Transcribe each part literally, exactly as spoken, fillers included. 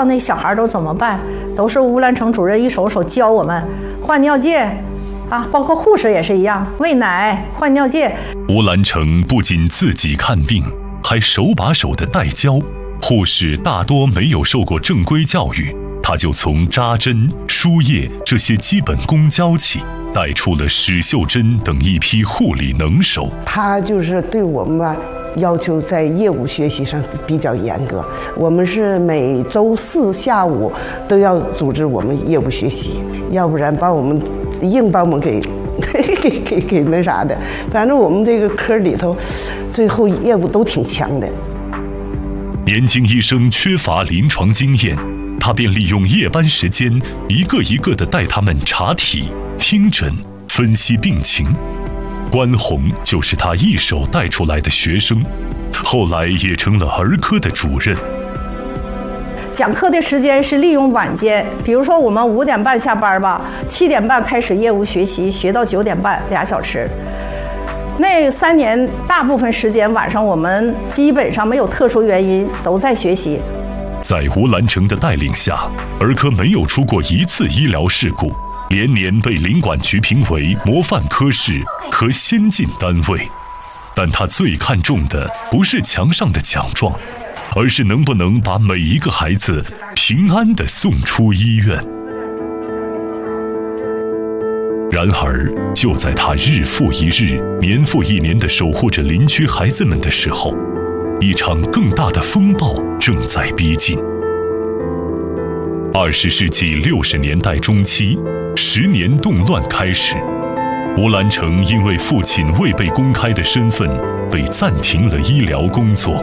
道那小孩都怎么办，都是吴兰成主任一手手教我们换尿介啊，包括护士也是一样，喂奶、换尿介。 吴兰成不仅自己看病，还手把手的带教。护士大多没有受过正规教育，他就从扎针、输液这些基本功教起，带出了史秀珍等一批护理能手。 他就是对我们吧，要求在业务学习上比较严格。我们是每周四下午都要组织我们业务学习，要不然把我们硬把我们给给给给那啥的。反正我们这个科里头，最后业务都挺强的。 年轻医生缺乏临床经验，他便利用夜班时间，一个一个地带他们查体、听诊、分析病情。关红就是他一手带出来的学生，后来也成了儿科的主任。 讲课的时间是利用晚间，比如说我们五点半下班吧，七点半开始业务学习，学到九点半，俩小时。那三年大部分时间晚上我们基本上没有特殊原因都在学习。 在吴兰成的带领下，儿科没有出过一次医疗事故，连年被领管局评为模范科室和先进单位。但他最看重的不是墙上的奖状，而是能不能把每一个孩子平安地送出医院。然而，就在他日复一日、年复一年地守护着邻居孩子们的时候，一场更大的风暴正在逼近。二十世纪六十年代中期，十年动乱开始，吴兰成因为父亲未被公开的身份，被暂停了医疗工作。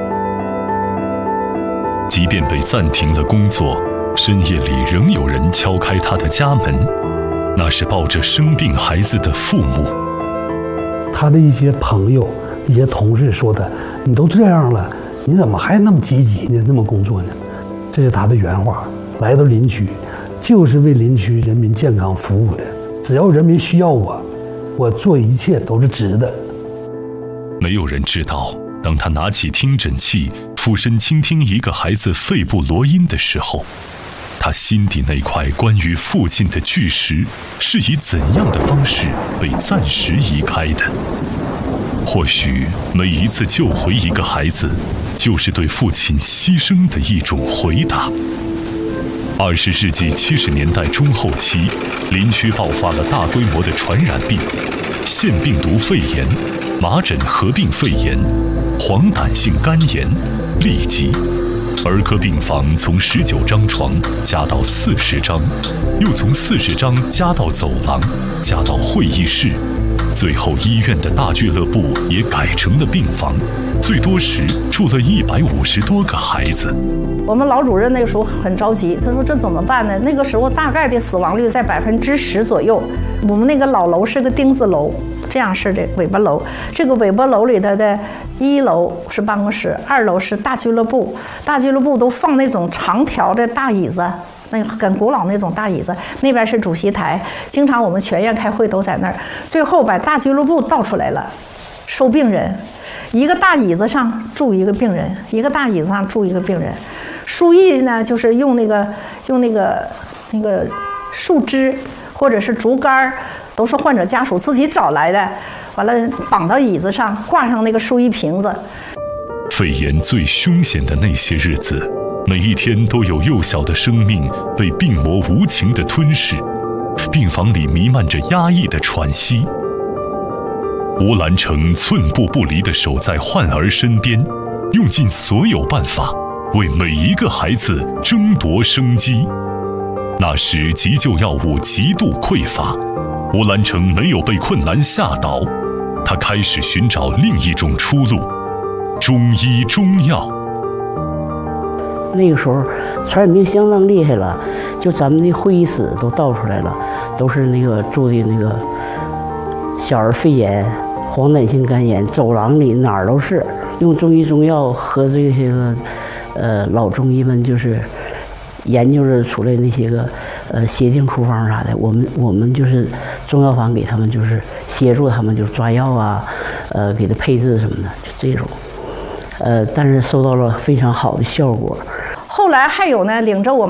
即便被暂停了工作，深夜里仍有人敲开他的家门，那是抱着生病孩子的父母。 他的一些朋友、一些同事说的：“你都这样了，你怎么还那么积极呢？那么工作呢？”这是他的原话。来到林区，就是为林区人民健康服务的。只要人民需要我，我做一切都是值的。 没有人知道，当他拿起听诊器，俯身倾听一个孩子肺部罗音的时候，他心底那块关于父亲的巨石是以怎样的方式被暂时移开的？或许每一次救回一个孩子，就是对父亲牺牲的一种回答。二十世纪七十年代中后期，林区爆发了大规模的传染病，腺病毒肺炎、麻疹合并肺炎、黄疸性肝炎、痢疾。儿科病房从十九张床加到四十张，又从四十张加到走廊，加到会议室，最后医院的大俱乐部也改成了病房，最多时住了一百五十多个孩子。 我们老主任那个时候很着急，他说这怎么办呢？那个时候大概的死亡率在百分之十左右。我们那个老楼是个丁字楼，这样式的尾巴楼。这个尾巴楼里头的一楼是办公室，二楼是大俱乐部。大俱乐部都放那种长条的大椅子，那个很古老那种大椅子。那边是主席台，经常我们全院开会都在那儿。最后把大俱乐部倒出来了，收病人。一个大椅子上住一个病人，一个大椅子上住一个病人。输液呢，就是用那个用那个那个树枝或者是竹竿，都是患者家属自己找来的，完了绑到椅子上，挂上那个输液瓶子。 肺炎最凶险的那些日子，每一天都有幼小的生命被病魔无情地吞噬，病房里弥漫着压抑的喘息。吴兰成寸步不离地守在患儿身边，用尽所有办法为每一个孩子争夺生机。那时急救药物极度匮乏，吴兰成没有被困难吓倒，他开始寻找另一种出路——中医中药。 那个时候传染病相当厉害了，就咱们的会议室都倒出来了，都是那个做的那个小儿肺炎、黄疸性肝炎，走廊里哪儿都是。用中医中药和这些个呃老中医们就是研究着出来那些个呃协定处方啥的，我们我们就是中药房给他们就是协助他们就是抓药啊，呃给他配置什么的，就这种，呃但是收到了非常好的效果。 后来还有呢，领着我们。